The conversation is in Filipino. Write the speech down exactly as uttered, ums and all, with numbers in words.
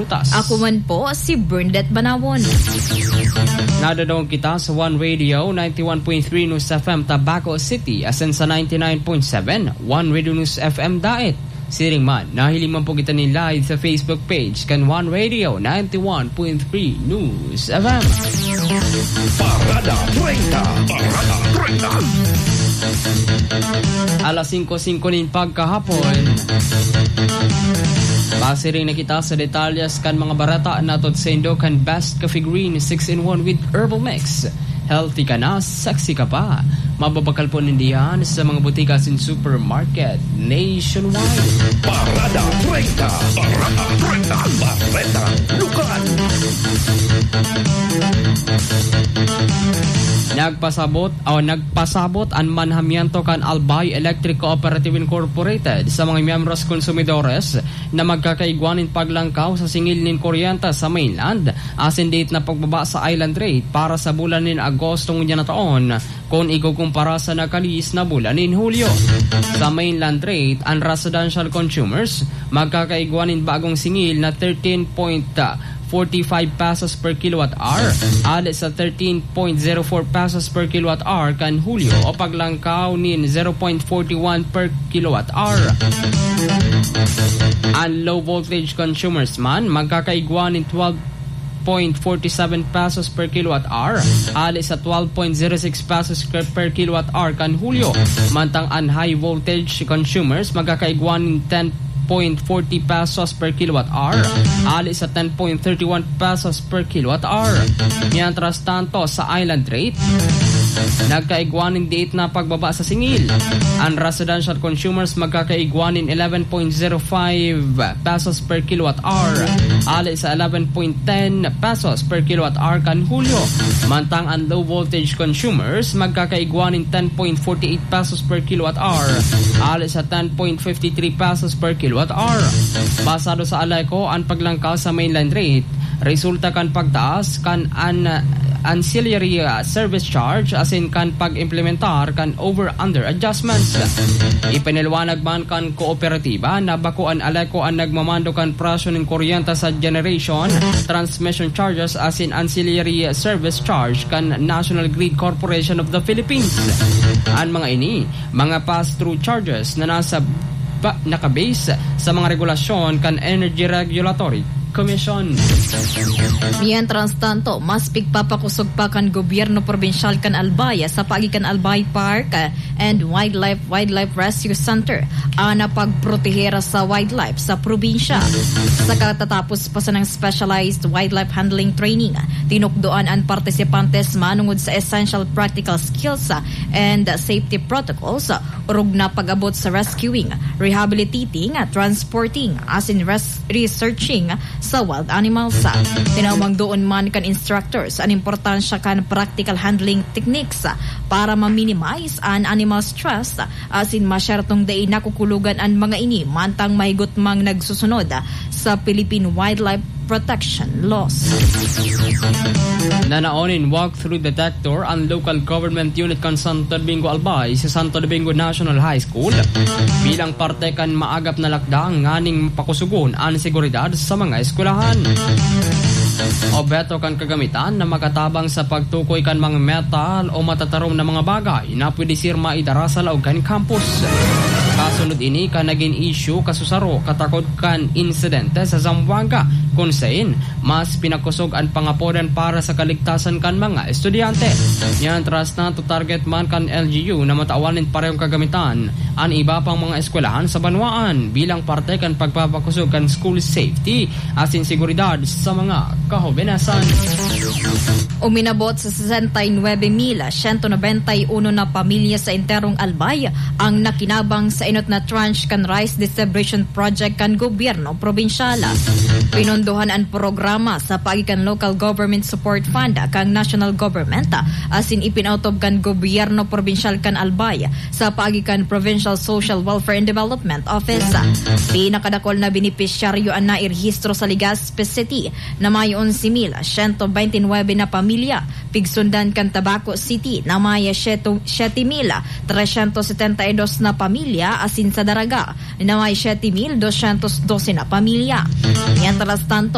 Hutas. Ako man po si Bernadette Banawon. Nadadong kita sa One Radio ninety-one point three News F M Tabaco City, asin sa ninety-nine point seven One Radio News F M Daet. Siring man, nahiling man po kita ni live sa Facebook page kan One Radio ninety-one point three News F M. Parada treinta, Parada treinta. Alas singko singko nin pagkahapon. Pasiring na kita sa detalyas kan mga barata natot sa Indo kan Best Coffee Green six in one with herbal mix. Healthy ka na, sexy ka pa. Mababakal po nindihan sa mga butika sin supermarket nationwide. Parada treinta, Parada treinta, Barreta, Lukan. Nagpasabot o nagpasabot ang manhamiento kan Albay Electric Cooperative Incorporated sa mga miyembros konsumidores na magkakaigwanin paglangkaw sa singil nin kuryente sa mainland asin date na pagbaba sa island rate para sa bulan nin Agosto ngunya na taon kung ikukumpara sa nakalis na bulan nin Hulyo. Sa mainland rate, ang residential consumers magkakaigwanin bagong singil na thirteen point forty-five pesos per kilowatt hour alit sa thirteen point zero four pesos per kilowatt hour kan Hulyo o paglangkaw nin zero point four one per kilowatt hour. Ang low voltage consumers man magkakaigwa nin twelve point four seven pesos per kilowatt hour alit sa twelve point zero six pesos per kilowatt hour kan Hulyo. Mantang ang high voltage consumers magkakaigwa nin ten point four zero pesos per kilowatt hour alit sa ten point three one pesos per kilowatt hour. Mientras tanto sa island rate, nagkaigwanin date na pagbaba sa singil. Ang residential consumers magkakaigwanin eleven point zero five pesos per kilowatt hour alit sa eleven point one zero pesos per kilowatt hour kan Hulyo. Mantang ang low voltage consumers magkakaigwanin ten point four eight pesos per kilowatt hour alit sa ten point five three pesos per kilowatt hour. Basado sa alay ko, ang paglangkaw sa mainland rate resulta kan pagtaas kan an ancillary uh, service charge asin kan pag-implementar kan over-under adjustments. Ipiniliwanag man kan kooperatiba na bakuan aleko ang nagmamando kan presyo ng kuryente sa generation transmission charges asin ancillary service charge kan National Grid Corporation of the Philippines. Ang mga ini, mga pass-through charges na nasa ba, nakabase sa mga regulasyon kan Energy Regulatory Commission. Mientras tanto, mas pigpapakusog pa kan gobyerno probinsyal kan Albay sa pagikan Albay Park and Wildlife Wildlife Rescue Center ana pagprotehera sa wildlife sa probinsya. Sa katatapos pa sa ng specialized wildlife handling training, tinukdoan ang partisipantes manungod sa essential practical skills and safety protocols urog na pag-abot sa rescuing, rehabilitating, transporting, as in res- researching sa wild animals. Tinawag doon man kan instructors ang importansya kan practical handling techniques para ma-minimize ang animal stress as in masyartong day nakukulugan ang mga ini mantang mahigot mang nagsusunod sa Philippine Wildlife Protection Laws. Nanaonin walk-through detector ang local government unit kan Santo Domingo Albay sa Santo Domingo National High School bilang parte kan maagap na lakdang nganing pakusugon ang seguridad sa mga eskwelahan. Obeto kan kagamitan na makatabang sa pagtukoy kan mga metal o matatarom na mga bagay na pwede sir maidara sa laog kan campus. Kasunod ini ka naging issue kasusaro katakot kan insidente sa Zamboanga kung saan mas pinakusog ang pangapodan para sa kaligtasan kan mga estudyante. Yan tras na to target man kan L G U na mataawanin parehong kagamitan ang iba pang mga eskwelahan sa banwaan bilang parte kan pagpapakusog kan school safety asin seguridad sa mga kahobenasan. Uminabot sa sixty-nine mil one hundred ninety-one na pamilya sa enterong Albay ang nakinabang sa inot na tranche kan rice distribution project kan gobyerno probinsyal. Pinondohan ang programa sa pagikan local government support fund kang national government asin ipinautob kan gobyerno probinsyal kan Albay sa pagikan Provincial Social Welfare and Development Office. Pinakadakol na benepisyaryo ang nairehistro sa Legazpi City na may eleven mil one hundred twenty-nine na pamilya. Pigsundan kan Tabaco City na may seven mil three hundred seventy-two na pamilya asin sa Daraga na may seven mil two hundred twelve na pamilya. Mientras tanto,